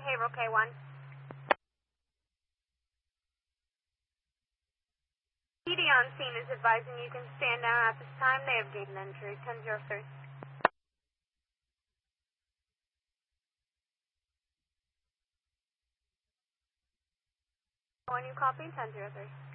Haverhill K1. PD on scene is advising you can stand down at this time. They have gained entry. 10-03. When you copy, 10-03.